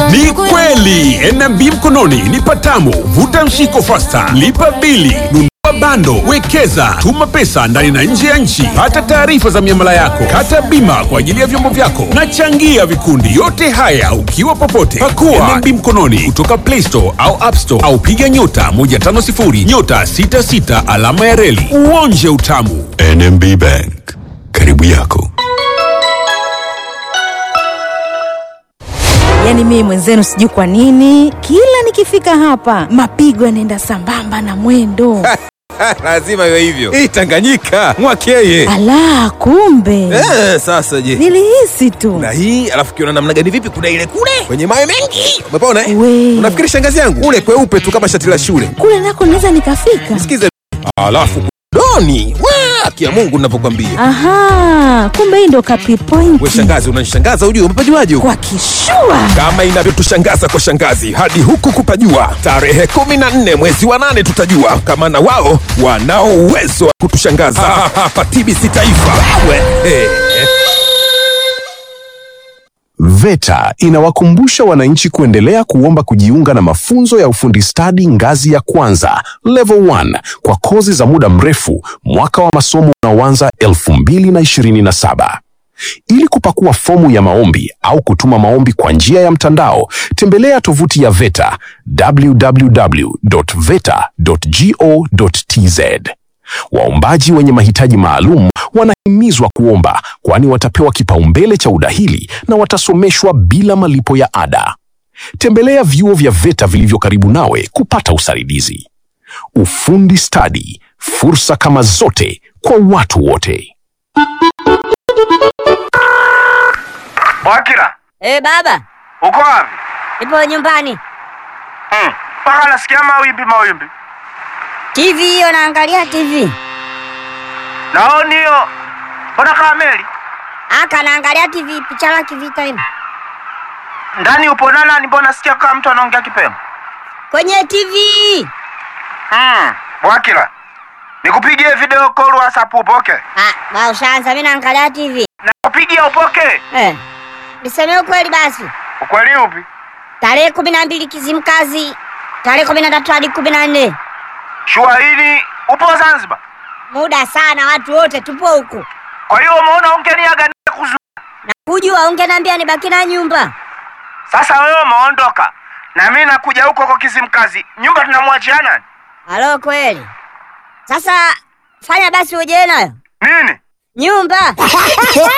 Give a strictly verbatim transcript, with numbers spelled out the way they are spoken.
Ni kweli N M B mkononi ni patamu. Vuta mshiko fasta, lipa bili, nunua bando, wekeza, tuma pesa ndani na nje ya nchi, pata taarifa za miamala yako, kata bima kwa ajili ya vyombo vyako na changia vikundi. Yote haya ukiwa popote. Pakua N M B mkononi kutoka Play Store au App Store au piga nyota moja tano sifuri nyota sita sita alama ya reli. Uonje utamu. N M B Bank, karibu yako. Yaani mimi mwenzenu sijui kwa nini kila nikifika hapa mapigo yanaenda sambamba na mwendo. Lazima iwe hivyo. Hii Tanganyika mwakeye. Ala, kumbe. Eh, sasa je. Nilihisi tu. Na hii alafu kiona namna gani vipi kuna ile kule kwenye mawe mengi. Umepona eh? We. Unafikiri shangazi yangu ule kweupe tu kama shati la shule. Kule nako naweza nikafika. Sikize. Alafu doni. Wa, kia Mungu ninapokuambia. Aha, kumbe hii ndo kapi point. Wewe shangazi unanishangaza ujue umepajuaje huko? Kwa kishua. Kama inavyotushangaza kwa shangazi hadi huku kupajua. Tarehe kumi na nne mwezi wa nane tutajua kama na wao wanao uwezo wa kutushangaza. Hapa T B C Taifa. Wewe. VETA inawakumbusha wananchi kuendelea kuomba kujiunga na mafunzo ya ufundi stadi ngazi ya kwanza level one kwa kozi za muda mrefu mwaka wa masomo unaoanza elfu mbili na ishirini na saba. Ili kupakua fomu ya maombi au kutuma maombi kwa njia ya mtandao, tembelea tovuti ya VETA w w w dot veta dot go dot t z. Waombaji wenye mahitaji maalum wanahimizwa kuomba, kwani watapewa kipaumbele cha udahili na watasomeshwa bila malipo ya ada. Tembelea vyuo vya VETA vilivyo karibu nawe kupata usaidizi. Ufundi stadi, fursa kama zote kwa watu wote. Wakira. Eh, baba. Uko wapi? Ipo nyumbani. Hmm. Paka nasikia mawimbi mawimbi. T V hiyo naangalia T V. Naoni hiyo. Mbona kama meli? Aka naangalia T V picha la kivita hivi. Ndani upo na nani? Mbona nasikia kama mtu anaongea kipemo? Kwenye T V. Hmm. Wakira. Nikupigie video call WhatsApp upoke? Ah, ba ushaanza mimi naangalia T V. Nakupigia upoke? Eh. Niseme ukweli basi. Ukweli upi? Tarehe kumi na mbili Kizimkazi. Tarehe kumi na tatu hadi kumi na nne. Shua hili upo Zanzibar? Muda sana watu wote tupo huku. Kwa hiyo umeona ungeniaga kuzu. Na kujua ungeniambia nibaki na nyumba. Sasa wewe umeondoka. Na mimi nakuja huko kwa Kizimkazi. Nyumba tunamwachia nani? Halo kweli. Sasa fanya basi uje nayo. Nini? Nyumba.